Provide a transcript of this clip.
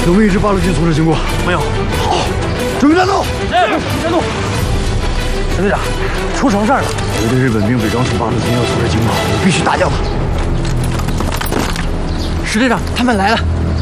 有没有已知八路军从这经过？ 没有。 好，准备战斗。 战斗。陈队长，出什么事儿了？ 有一队日本兵伪装成八路军要从这经过，我必须打掉他。 石队长，他们来了。